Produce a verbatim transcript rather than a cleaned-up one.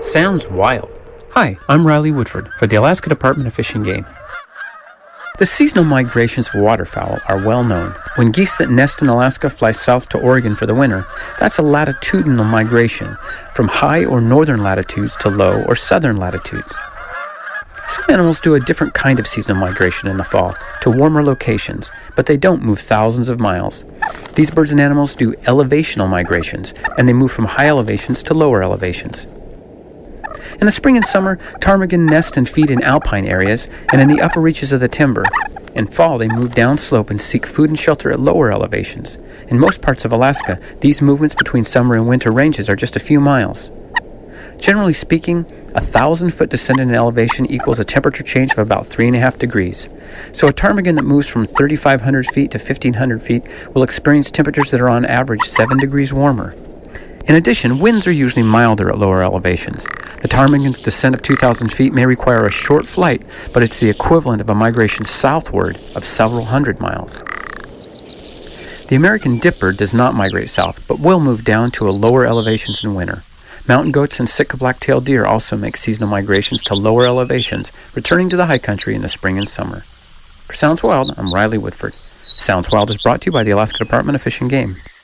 Sounds wild. Hi, I'm Riley Woodford for the Alaska Department of Fish and Game. The seasonal migrations of waterfowl are well known. When geese that nest in Alaska fly south to Oregon for the winter, that's a latitudinal migration from high or northern latitudes to low or southern latitudes. Some animals do a different kind of seasonal migration in the fall, to warmer locations, but they don't move thousands of miles. These birds and animals do elevational migrations, and they move from high elevations to lower elevations. In the spring and summer, ptarmigan nest and feed in alpine areas and in the upper reaches of the timber. In fall, they move downslope and seek food and shelter at lower elevations. In most parts of Alaska, these movements between summer and winter ranges are just a few miles. Generally speaking, a thousand-foot descent in elevation equals a temperature change of about three and a half degrees. So a ptarmigan that moves from thirty-five hundred feet to fifteen hundred feet will experience temperatures that are on average seven degrees warmer. In addition, winds are usually milder at lower elevations. The ptarmigan's descent of two thousand feet may require a short flight, but it's the equivalent of a migration southward of several hundred miles. The American dipper does not migrate south, but will move down to a lower elevations in winter. Mountain goats and Sitka black-tailed deer also make seasonal migrations to lower elevations, returning to the high country in the spring and summer. For Sounds Wild, I'm Riley Woodford. Sounds Wild is brought to you by the Alaska Department of Fish and Game.